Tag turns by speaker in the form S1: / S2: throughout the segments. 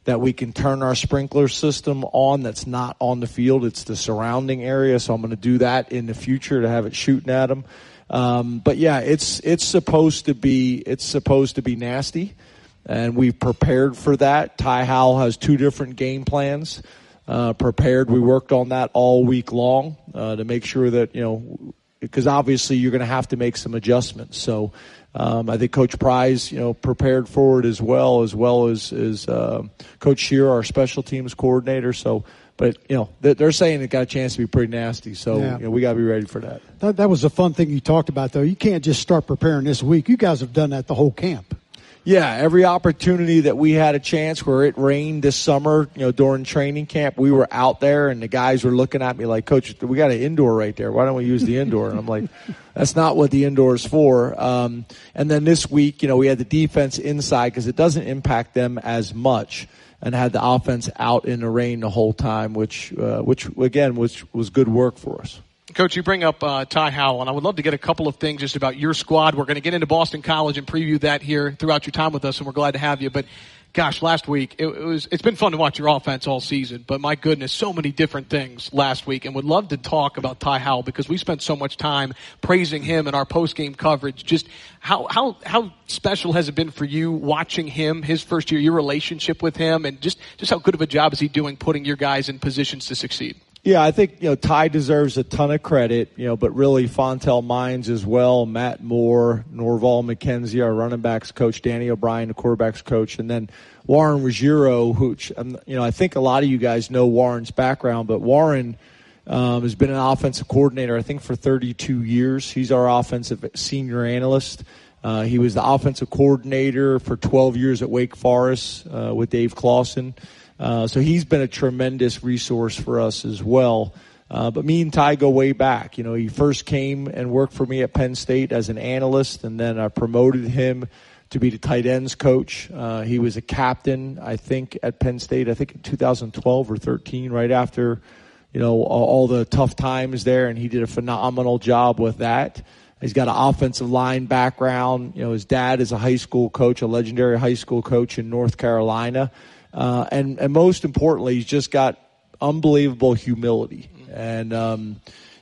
S1: that we can turn our sprinkler system on that's not on the field. It's the surrounding area, so I'm going to do that in the future to have it shooting at them. But yeah, it's supposed to be nasty, and we've prepared for that. Ty Howell has 2 different game plans prepared. We worked on that all week long to make sure that, because obviously you're going to have to make some adjustments. So I think Coach Prize, prepared for it as well as Coach Shearer, our special teams coordinator. So, but they're saying it got a chance to be pretty nasty. So we got to be ready for that.
S2: That was a fun thing you talked about, though. You can't just start preparing this week. You guys have done that the whole camp.
S1: Yeah, every opportunity that we had a chance where it rained this summer, during training camp, we were out there and the guys were looking at me like, Coach, we got an indoor right there. Why don't we use the indoor? And I'm like, that's not what the indoor is for. And then this week, we had the defense inside because it doesn't impact them as much, and had the offense out in the rain the whole time, which again was good work for us.
S3: Coach, you bring up Ty Howell, and I would love to get a couple of things just about your squad. We're going to get into Boston College and preview that here throughout your time with us, and we're glad to have you. But, gosh, last week, it's been fun to watch your offense all season. But, my goodness, so many different things last week. And would love to talk about Ty Howell because we spent so much time praising him in our post-game coverage. Just how special has it been for you watching him, his first year, your relationship with him, and just how good of a job is he doing putting your guys in positions to succeed?
S1: Yeah, I think, Ty deserves a ton of credit, but really Fontel Mines as well, Matt Moore, Norval McKenzie, our running backs coach, Danny O'Brien, the quarterbacks coach, and then Warren Ruggiero, who, I think a lot of you guys know Warren's background, but Warren has been an offensive coordinator, I think, for 32 years. He's our offensive senior analyst. He was the offensive coordinator for 12 years at Wake Forest with Dave Clawson. So he's been a tremendous resource for us as well. But me and Ty go way back. He first came and worked for me at Penn State as an analyst, and then I promoted him to be the tight ends coach. He was a captain, I think, at Penn State, I think in 2012 or 13, right after, all the tough times there, and he did a phenomenal job with that. He's got an offensive line background. His dad is a high school coach, a legendary high school coach in North Carolina. And most importantly, he's just got unbelievable humility and,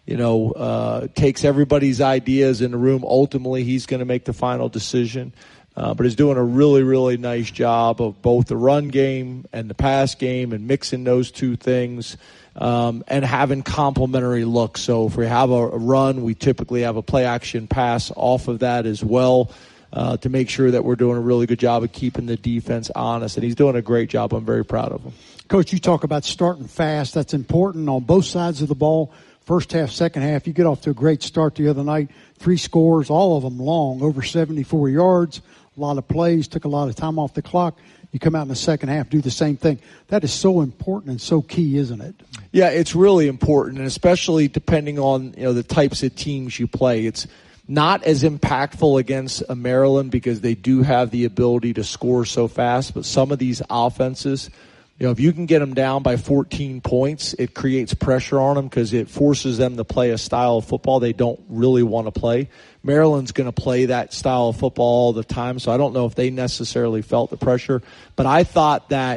S1: takes everybody's ideas in the room. Ultimately, he's going to make the final decision, but he's doing a really, really nice job of both the run game and the pass game and mixing those two things, and having complementary looks. So if we have a run, we typically have a play action pass off of that as well. To make sure that we're doing a really good job of keeping the defense honest. And he's doing a great job. I'm very proud of him.
S2: Coach, you talk about starting fast. That's important on both sides of the ball. First half, second half. You get off to a great start the other night. 3 scores, all of them long, over 74 yards, a lot of plays, took a lot of time off the clock. You come out in the second half, do the same thing. That is so important and so key, isn't it?
S1: Yeah, it's really important, and especially depending on the types of teams you play. It's not as impactful against a Maryland because they do have the ability to score so fast, but some of these offenses, if you can get them down by 14 points, it creates pressure on them because it forces them to play a style of football they don't really want to play. Maryland's going to play that style of football all the time, so I don't know if they necessarily felt the pressure. But I thought that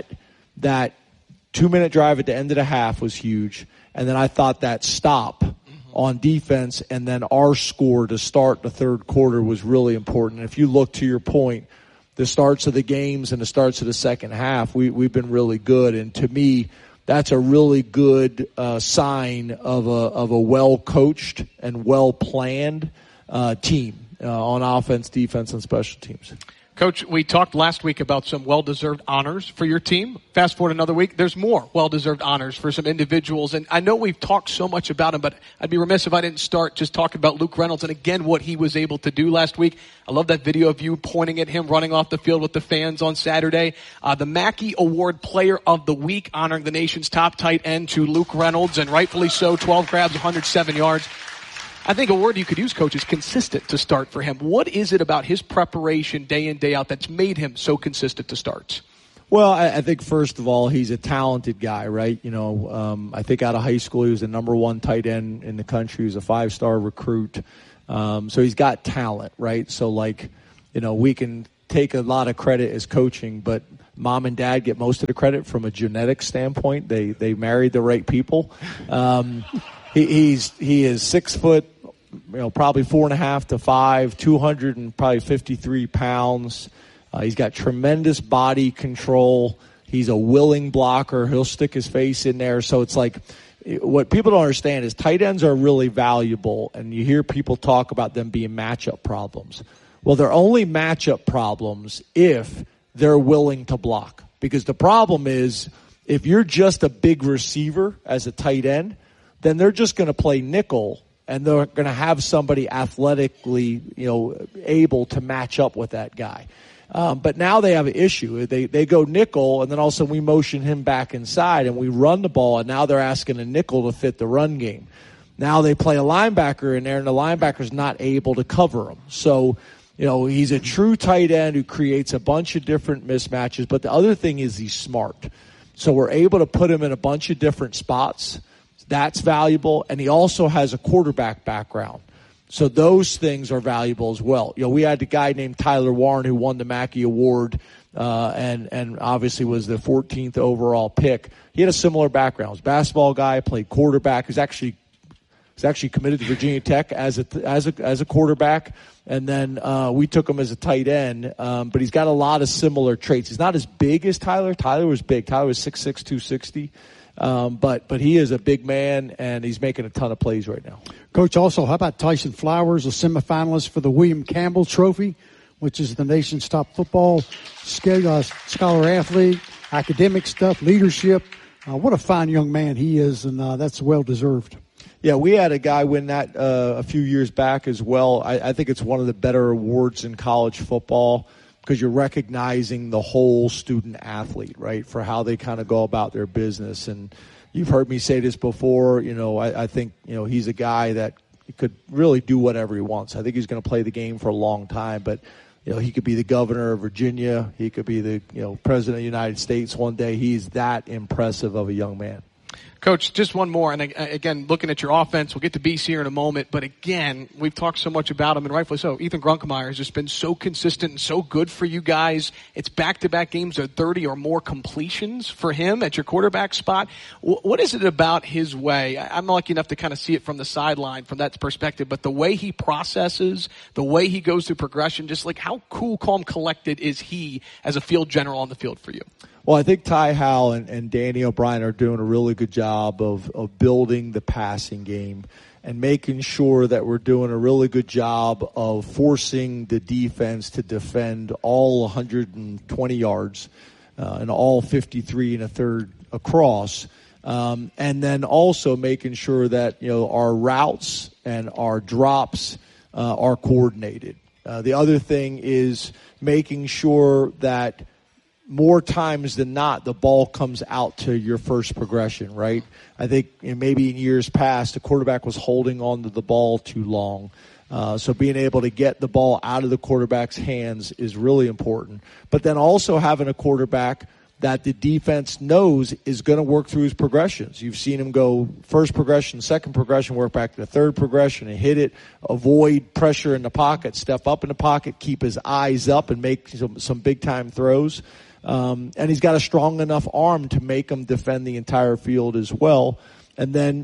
S1: 2-minute drive at the end of the half was huge, and then I thought that stop on defense and then our score to start the third quarter was really important. If you look to your point, the starts of the games and the starts of the second half, we've been really good. And to me, that's a really good sign of a well-coached and well-planned team on offense, defense, and special teams.
S3: Coach, we talked last week about some well-deserved honors for your team. Fast forward another week, there's more well-deserved honors for some individuals. And I know we've talked so much about him, but I'd be remiss if I didn't start just talking about Luke Reynolds and, again, what he was able to do last week. I love that video of you pointing at him running off the field with the fans on Saturday. The Mackey Award Player of the Week, honoring the nation's top tight end to Luke Reynolds, and rightfully so, 12 grabs, 107 yards. I think a word you could use, Coach, is consistent to start for him. What is it about his preparation day in, day out that's made him so consistent to starts?
S1: Well, I think, first of all, he's a talented guy, right? I think out of high school he was the number 1 tight end in the country. He was a 5-star recruit. So he's got talent, right? So, we can take a lot of credit as coaching, but mom and dad get most of the credit from a genetic standpoint. They married the right people. He is 6 foot, probably 4.5 to 5, 253 pounds. He's got tremendous body control. He's a willing blocker. He'll stick his face in there. So it's like, what people don't understand is tight ends are really valuable, and you hear people talk about them being matchup problems. Well, they're only matchup problems if they're willing to block. Because the problem is, if you're just a big receiver as a tight end, then they're just going to play nickel, and they're going to have somebody athletically, able to match up with that guy. But now they have an issue. They go nickel, and then all of a sudden we motion him back inside, and we run the ball, and now they're asking a nickel to fit the run game. Now they play a linebacker in there, and the linebacker's not able to cover him. So, he's a true tight end who creates a bunch of different mismatches. But the other thing is he's smart. So we're able to put him in a bunch of different spots. That's valuable. And he also has a quarterback background. So those things are valuable as well. We had a guy named Tyler Warren who won the Mackey Award, and obviously was the 14th overall pick. He had a similar background. He was a basketball guy, played quarterback. He's actually committed to Virginia Tech as a quarterback, and then we took him as a tight end. But he's got a lot of similar traits. He's not as big as Tyler. Tyler was big. Tyler was 6'6", 260. But he is a big man, and he's making a ton of plays right now.
S2: Coach, also, how about Tyson Flowers, a semifinalist for the William Campbell Trophy, which is the nation's top football scholar athlete, academic stuff, leadership. What a fine young man he is, and that's well-deserved.
S1: Yeah, we had a guy win that a few years back as well. I think it's one of the better awards in college football, because you're recognizing the whole student athlete, right, for how they kind of go about their business. And you've heard me say this before, I think, he's a guy that could really do whatever he wants. I think he's going to play the game for a long time, but, he could be the governor of Virginia. He could be the, president of the United States one day. He's that impressive of a young man.
S3: Coach, just one more, and again, looking at your offense, we'll get to BC here in a moment, but again, we've talked so much about him, and rightfully so. Ethan Grunkemeyer has just been so consistent and so good for you guys. It's back-to-back games of 30 or more completions for him at your quarterback spot. What is it about his way? I'm lucky enough to kind of see it from the sideline, from that perspective, but the way he processes, the way he goes through progression, just like how cool, calm, collected is he as a field general on the field for you?
S1: Well, I think Ty Howell and Danny O'Brien are doing a really good job of building the passing game and making sure that we're doing a really good job of forcing the defense to defend all 120 yards and all 53 and a third across. And then also making sure that, our routes and our drops are coordinated. The other thing is making sure that more times than not, the ball comes out to your first progression, right? I think maybe in years past, the quarterback was holding on to the ball too long. So being able to get the ball out of the quarterback's hands is really important. But then also having a quarterback that the defense knows is going to work through his progressions. You've seen him go first progression, second progression, work back to the third progression and hit it, avoid pressure in the pocket, step up in the pocket, keep his eyes up and make some big-time throws. And he's got a strong enough arm to make him defend the entire field as well. And then,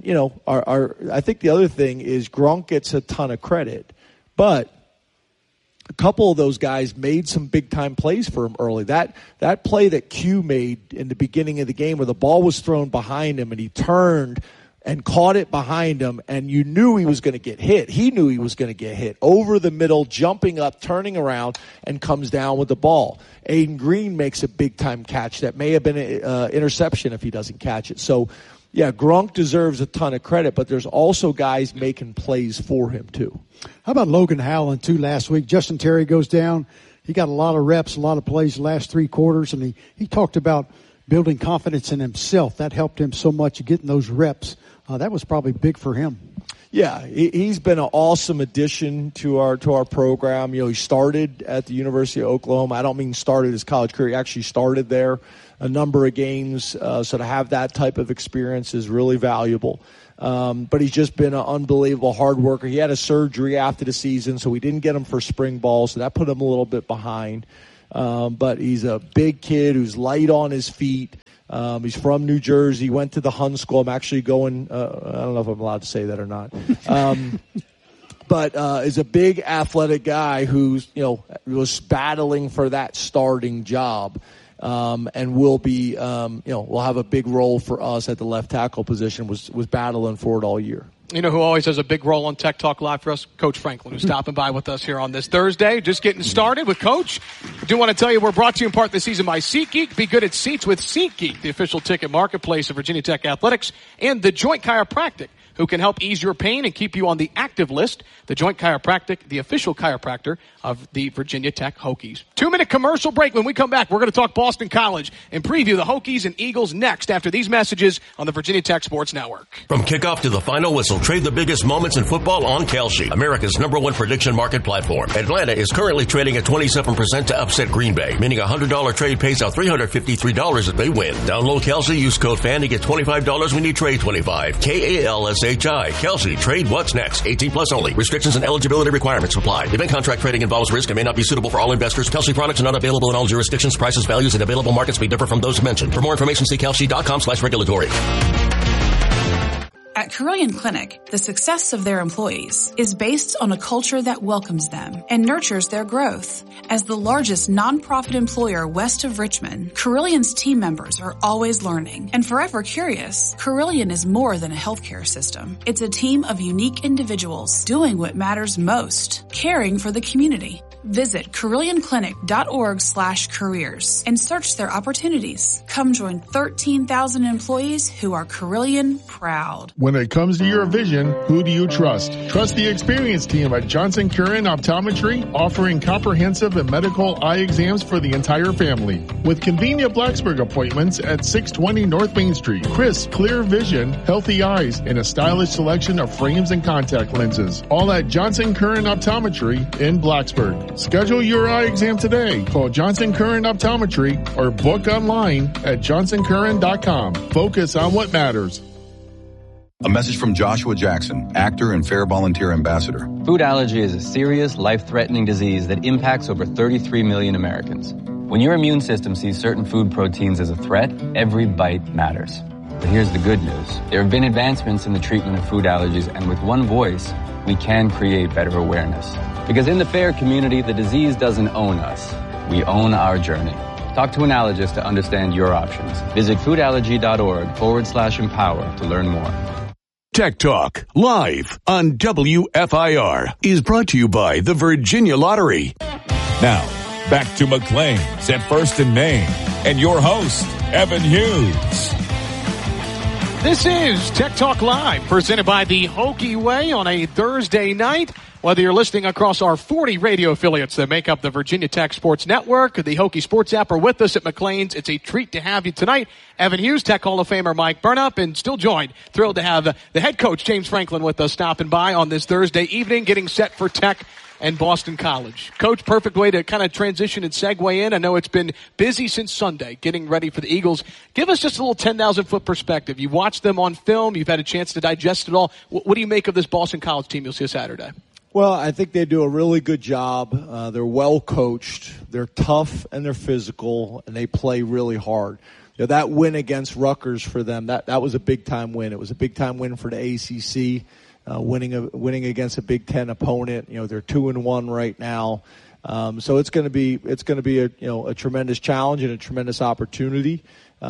S1: I think the other thing is Gronk gets a ton of credit, but a couple of those guys made some big-time plays for him early. That play that Q made in the beginning of the game where the ball was thrown behind him and he turned and caught it behind him, and you knew he was going to get hit. He knew he was going to get hit. Over the middle, jumping up, turning around, and comes down with the ball. Aiden Green makes a big-time catch. That may have been an interception if he doesn't catch it. So, yeah, Gronk deserves a ton of credit, but there's also guys making plays for him, too.
S2: How about Logan Howland, too, last week? Justin Terry goes down. He got a lot of reps, a lot of plays the last 3 quarters, and he talked about building confidence in himself. That helped him so much getting those reps. That was probably big for him.
S1: Yeah, he's been an awesome addition to our program. He started at the University of Oklahoma. I don't mean started his college career. He actually started there a number of games. So to have that type of experience is really valuable. But he's just been an unbelievable hard worker. He had a surgery after the season, so we didn't get him for spring ball, so that put him a little bit behind. but he's a big kid who's light on his feet. He's from New Jersey, went to the Hun School. I'm actually going, I don't know if I'm allowed to say that or not. But is a big athletic guy who's, was battling for that starting job. And will be, will have a big role for us at the left tackle position, was battling for it all year.
S3: You know who always has a big role on Tech Talk Live for us? Coach Franklin, who's stopping by with us here on this Thursday. Just getting started with Coach. I do want to tell you we're brought to you in part this season by SeatGeek. Be good at seats with SeatGeek, the official ticket marketplace of Virginia Tech Athletics, and The Joint Chiropractic, who can help ease your pain and keep you on the active list. The Joint Chiropractic, the official chiropractor of the Virginia Tech Hokies. 2-minute commercial break. When we come back, we're going to talk Boston College and preview the Hokies and Eagles next after these messages on the Virginia Tech Sports Network.
S4: From kickoff to the final whistle, trade the biggest moments in football on Kalshi, America's #1 prediction market platform. Atlanta is currently trading at 27% to upset Green Bay, meaning a $100 trade pays out $353 if they win. Download Kalshi, use code FAN to get $25 when you trade 25. KALSHI. Kalshi. Trade what's next. 18 plus only. Restrictions and eligibility requirements apply. Event contract trading involves risk and may not be suitable for all investors. Kalshi products are not available in all jurisdictions. Prices, values, and available markets may differ from those mentioned. For more information, see kalshi.com/regulatory.
S5: At Carilion Clinic, the success of their employees is based on a culture that welcomes them and nurtures their growth. As the largest nonprofit employer west of Richmond, Carillion's team members are always learning and forever curious. Carilion is more than a healthcare system. It's a team of unique individuals doing what matters most, caring for the community. Visit CarillionClinic.org/careers and search their opportunities. Come join 13,000 employees who are Carilion proud.
S6: When it comes to your vision, who do you trust? Trust the experienced team at Johnson Curran Optometry, offering comprehensive and medical eye exams for the entire family. With convenient Blacksburg appointments at 620 North Main Street. Crisp, clear vision, healthy eyes, and a stylish selection of frames and contact lenses. All at Johnson Curran Optometry in Blacksburg. Schedule your eye exam today. Call Johnson Curran Optometry or book online at JohnsonCurran.com. Focus on what matters.
S7: A message from Joshua Jackson, actor and Fair Volunteer Ambassador.
S8: Food allergy is a serious, life-threatening disease that impacts over 33 million Americans. When your immune system sees certain food proteins as a threat, every bite matters. But here's the good news. There have been advancements in the treatment of food allergies, and with one voice, we can create better awareness. Because in the FAIR community, the disease doesn't own us. We own our journey. Talk to an allergist to understand your options. Visit foodallergy.org/empower to learn more.
S9: Tech Talk, live on WFIR, is brought to you by the Virginia Lottery.
S10: Now, back to McLean's at First and Main, and your host, Evan Hughes.
S3: This is Tech Talk Live, presented by the Hokie Way on a Thursday night. Whether you're listening across our 40 radio affiliates that make up the Virginia Tech Sports Network, the Hokie Sports app, or with us at McLean's, it's a treat to have you tonight. Evan Hughes, Tech Hall of Famer Mike Burnup, and still joined, thrilled to have the head coach, James Franklin, with us, stopping by on this Thursday evening, getting set for Tech and Boston College. Coach, perfect way to kind of transition and segue in. I know it's been busy since Sunday, getting ready for the Eagles. Give us just a little 10,000-foot perspective. You watched them on film. You've had a chance to digest it all. What do you make of this Boston College team you'll see Saturday?
S1: Well, I think they do a really good job. They're well coached. They're tough and they're physical, and they play really hard. You know, that win against Rutgers for them, that was a big-time win. It was a big-time win for the ACC, winning against a Big Ten opponent. You know, they're 2-1 right now. So it's going to be a tremendous challenge and a tremendous opportunity.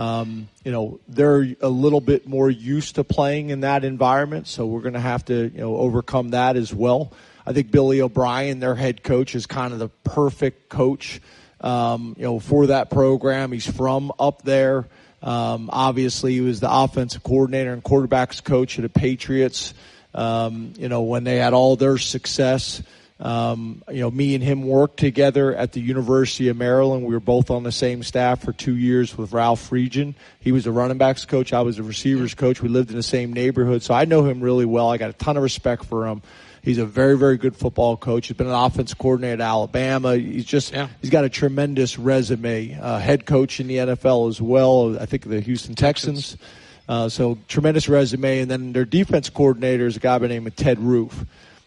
S1: They're a little bit more used to playing in that environment, so we're going to have to, overcome that as well. I think Billy O'Brien, their head coach, is kind of the perfect coach, for that program. He's from up there. Obviously, he was the offensive coordinator and quarterbacks coach of the Patriots, when they had all their success. Me and him worked together at the University of Maryland. We were both on the same staff for 2 years with Ralph Friedgen. He was a running backs coach. I was a receivers coach. We lived in the same neighborhood. So I know him really well. I got a ton of respect for him. He's a very, very good football coach. He's been an offense coordinator at Alabama. He's got a tremendous resume. Head coach in the NFL as well. I think the Houston Texans. So tremendous resume. And then their defense coordinator is a guy by the name of Ted Roof.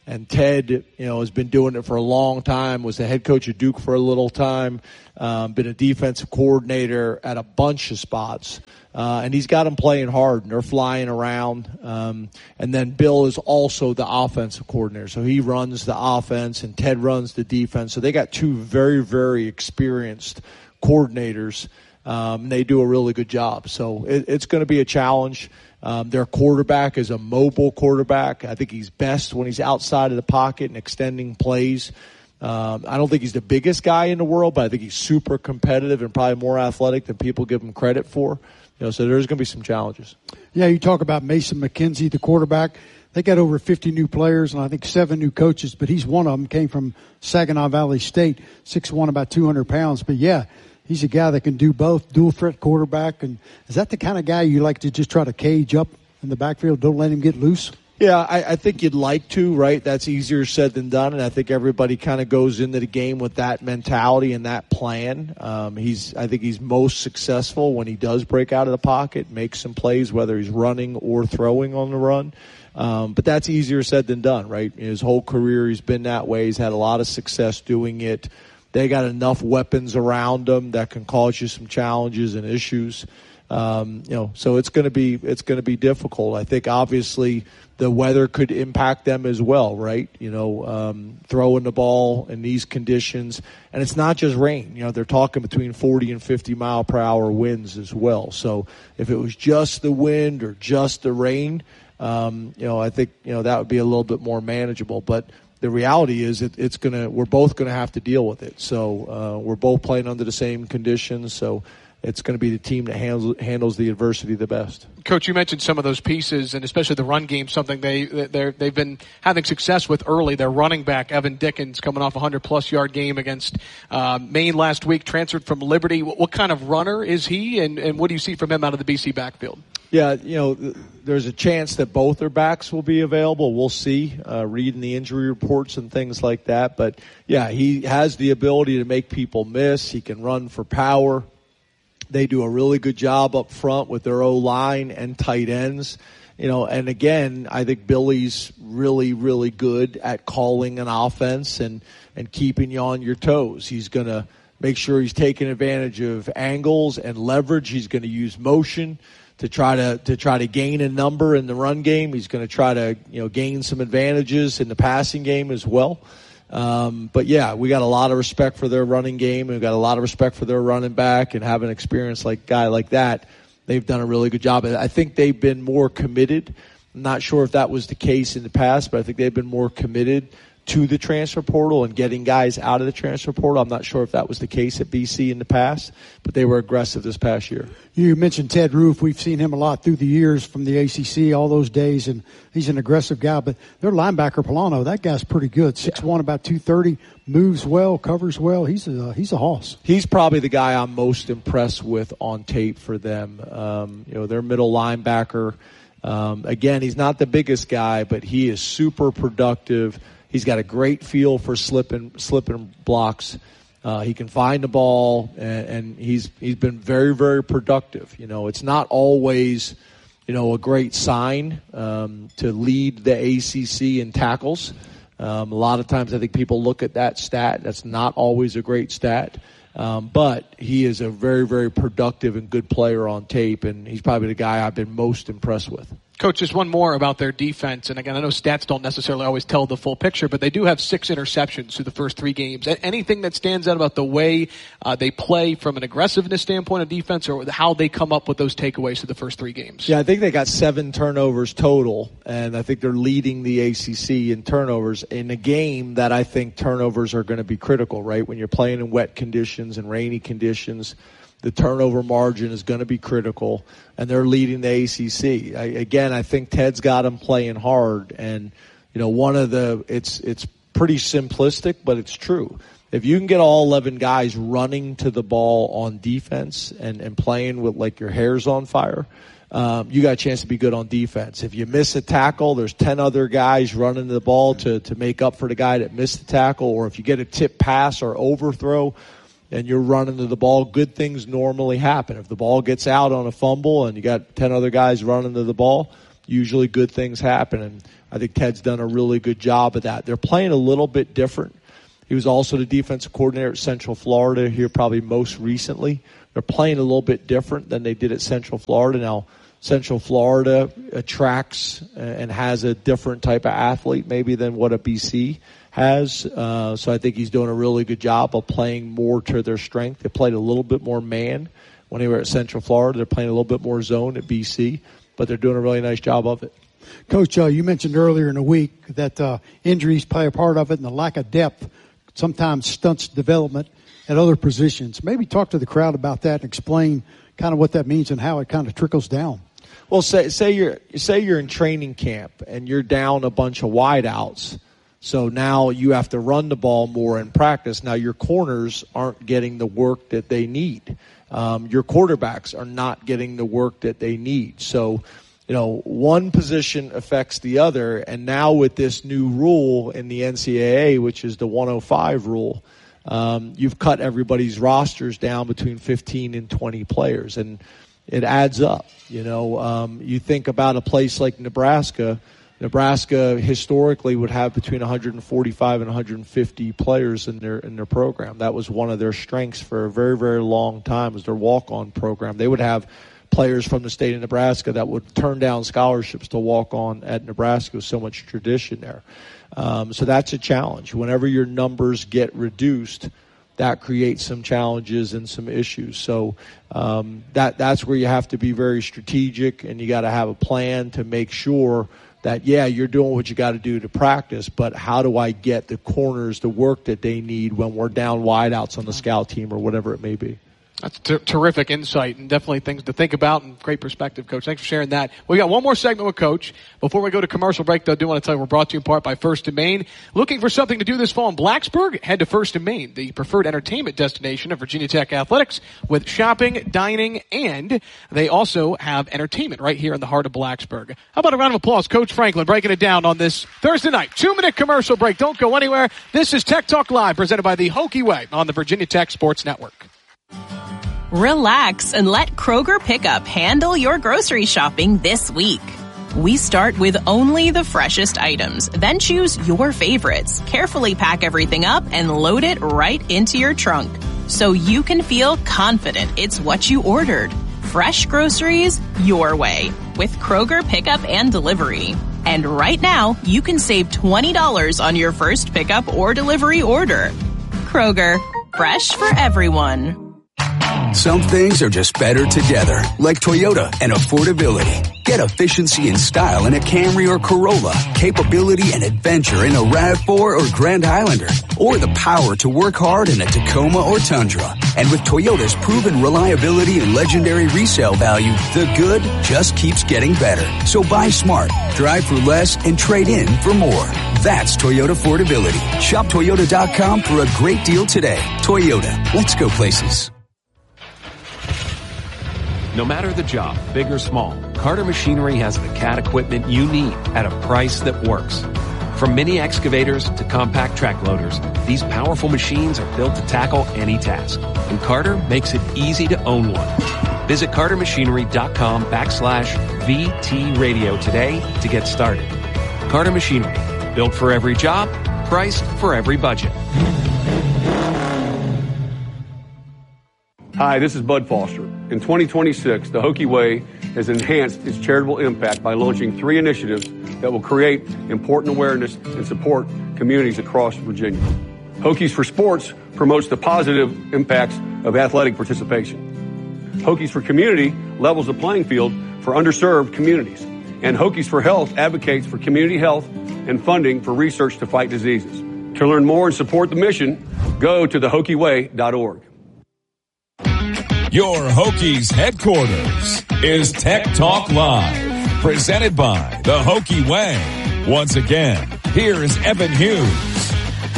S1: And Ted, has been doing it for a long time, was the head coach of Duke for a little time, been a defensive coordinator at a bunch of spots. And he's got them playing hard, and they're flying around. And then Bill is also the offensive coordinator. So he runs the offense, and Ted runs the defense. So they got two very, very experienced coordinators. They do a really good job. So it's going to be a challenge. Their quarterback is a mobile quarterback. I think he's best when he's outside of the pocket and extending plays. I don't think he's the biggest guy in the world, but I think he's super competitive and probably more athletic than people give him credit for. So there's going to be some challenges.
S2: Yeah, you talk about Mason McKenzie, the quarterback. They got over 50 new players and I think 7 new coaches, but he's one of them. Came from Saginaw Valley State, 6'1", about 200 pounds. But, yeah, he's a guy that can do both, dual threat quarterback. And is that the kind of guy you like to just try to cage up in the backfield, don't let him get loose?
S1: Yeah, I think you'd like to, right? That's easier said than done, and I think everybody kind of goes into the game with that mentality and that plan. I think he's most successful when he does break out of the pocket, make some plays, whether he's running or throwing on the run. But that's easier said than done, right? His whole career he's been that way. He's had a lot of success doing it. They got enough weapons around him that can cause you some challenges and issues. So it's going to be difficult. I think obviously the weather could impact them as well, right? Throwing the ball in these conditions, and it's not just rain. They're talking between 40 and 50 mile per hour winds as well. So if it was just the wind or just the rain, I think that would be a little bit more manageable. But the reality is we're both gonna have to deal with it. So we're both playing under the same conditions. So it's going to be the team that handles the adversity the best.
S3: Coach, you mentioned some of those pieces, and especially the run game, something they've been having success with early. Their running back, Evan Dickens, coming off a 100-plus yard game against Maine last week, transferred from Liberty. What kind of runner is he, and what do you see from him out of the BC backfield?
S1: Yeah, there's a chance that both their backs will be available. We'll see, reading the injury reports and things like that. But, yeah, he has the ability to make people miss. He can run for power. They do a really good job up front with their O-line and tight ends. And again, I think Billy's really, really good at calling an offense and keeping you on your toes. He's going to make sure he's taking advantage of angles and leverage. He's going to use motion to try to gain a number in the run game. He's going to try to, gain some advantages in the passing game as well. But yeah, we got a lot of respect for their running game, and we've got a lot of respect for their running back, and having an experience guy like that, they've done a really good job. I think they've been more committed. I'm not sure if that was the case in the past, but I think they've been more committed to the transfer portal and getting guys out of the transfer portal. I'm not sure if that was the case at BC in the past, but they were aggressive this past year.
S2: You mentioned Ted Roof. We've seen him a lot through the years from the ACC, all those days, and he's an aggressive guy. But their linebacker, Polano, that guy's pretty good. 6'1", about 230, moves well, covers well. He's a hoss.
S1: He's probably the guy I'm most impressed with on tape for them. Their middle linebacker, again, he's not the biggest guy, but he is super productive. He's got a great feel for slipping blocks. He can find the ball, and he's been very, very productive. It's not always, a great sign to lead the ACC in tackles. A lot of times I think people look at that stat. That's not always a great stat. But he is a very, very productive and good player on tape, and he's probably the guy I've been most impressed with.
S3: Coach, just one more about their defense. And again, I know stats don't necessarily always tell the full picture, but they do have 6 interceptions through the first 3 games. Anything that stands out about the way they play from an aggressiveness standpoint of defense, or how they come up with those takeaways through the first 3 games?
S1: Yeah, I think they got 7 turnovers total, and I think they're leading the ACC in turnovers in a game that I think turnovers are going to be critical, right? When you're playing in wet conditions and rainy conditions, the turnover margin is going to be critical, and they're leading the ACC. I think Ted's got them playing hard, and it's pretty simplistic, but it's true. If you can get all 11 guys running to the ball on defense and playing with your hair's on fire, you got a chance to be good on defense. If you miss a tackle, there's 10 other guys running to the ball to make up for the guy that missed the tackle, or if you get a tip pass or overthrow, and you're running to the ball, good things normally happen. If the ball gets out on a fumble and you got 10 other guys running to the ball, usually good things happen. And I think Ted's done a really good job of that. They're playing a little bit different. He was also the defensive coordinator at Central Florida here probably most recently. They're playing a little bit different than they did at Central Florida. Now, Central Florida attracts and has a different type of athlete maybe than what a BC has. So I think he's doing a really good job of playing more to their strength. They played a little bit more man when they were at Central Florida. They're playing a little bit more zone at BC, but they're doing a really nice job of it.
S2: Coach, you mentioned earlier in the week that injuries play a part of it, and the lack of depth sometimes stunts development at other positions. Maybe talk to the crowd about that and explain kind of what that means and how it kind of trickles down.
S1: Well, say you're in training camp and you're down a bunch of wideouts. So now you have to run the ball more in practice. Now your corners aren't getting the work that they need. Your quarterbacks are not getting the work that they need. So, one position affects the other. And now with this new rule in the NCAA, which is the 105 rule, you've cut everybody's rosters down between 15 and 20 players. And it adds up. You think about a place like Nebraska. Nebraska historically would have between 145 and 150 players in their program. That was one of their strengths for a very, very long time, was their walk-on program. They would have players from the state of Nebraska that would turn down scholarships to walk on at Nebraska with so much tradition there. So that's a challenge. Whenever your numbers get reduced, that creates some challenges and some issues. So that's where you have to be very strategic, and you got to have a plan to make sure that, you're doing what you got to do to practice, but how do I get the corners the work that they need when we're down wideouts on the scout team or whatever it may be?
S3: That's terrific insight and definitely things to think about and great perspective, Coach. Thanks for sharing that. We got one more segment with Coach. Before we go to commercial break, though, I do want to tell you we're brought to you in part by First & Main. Looking for something to do this fall in Blacksburg? Head to First & Main, the preferred entertainment destination of Virginia Tech athletics, with shopping, dining, and they also have entertainment right here in the heart of Blacksburg. How about a round of applause, Coach Franklin, breaking it down on this Thursday night. 2-minute commercial break. Don't go anywhere. This is Tech Talk Live, presented by the Hokie Way on the Virginia Tech Sports Network.
S11: Relax and let Kroger Pickup handle your grocery shopping this week. We start with only the freshest items, then choose your favorites, carefully pack everything up, and load it right into your trunk so you can feel confident it's what you ordered. Fresh groceries your way with Kroger Pickup and Delivery. And right now, you can save $20 on your first pickup or delivery order. Kroger, fresh for everyone.
S12: Some things are just better together, like Toyota and affordability. Get efficiency and style in a Camry or Corolla, capability and adventure in a RAV4 or Grand Highlander, or the power to work hard in a Tacoma or Tundra. And with Toyota's proven reliability and legendary resale value, the good just keeps getting better. So buy smart, drive for less, and trade in for more. That's Toyota affordability. Shop Toyota.com for a great deal today. Toyota, let's go places.
S13: No matter the job, big or small, Carter Machinery has the CAT equipment you need at a price that works. From mini excavators to compact track loaders, these powerful machines are built to tackle any task. And Carter makes it easy to own one. Visit CarterMachinery.com/VT Radio today to get started. Carter Machinery, built for every job, priced for every budget.
S14: Hi, this is Bud Foster. In 2026, the Hokie Way has enhanced its charitable impact by launching 3 initiatives that will create important awareness and support communities across Virginia. Hokies for Sports promotes the positive impacts of athletic participation. Hokies for Community levels the playing field for underserved communities. And Hokies for Health advocates for community health and funding for research to fight diseases. To learn more and support the mission, go to thehokieway.org.
S10: Your Hokies headquarters is Tech Talk Live, presented by the Hokie Way. Once again, here is Evan Hughes.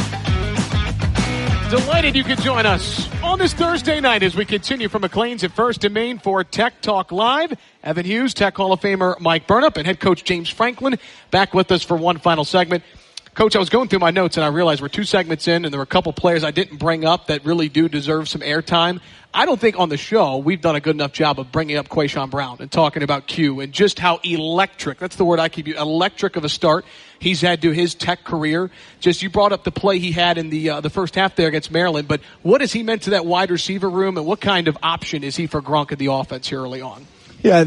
S3: Delighted you could join us on this Thursday night as we continue from McLean's at First & Main for Tech Talk Live. Evan Hughes, Tech Hall of Famer Mike Burnop, and head coach James Franklin back with us for one final segment. Coach, I was going through my notes and I realized we're 2 segments in and there were a couple players I didn't bring up that really do deserve some airtime. I don't think on the show we've done a good enough job of bringing up Quayshawn Brown and talking about Q and just how electric, that's the word I keep using, electric of a start he's had to his Tech career. Just you brought up the play he had in the first half there against Maryland, but what has he meant to that wide receiver room and what kind of option is he for Gronk in the offense here early on?
S1: Yeah,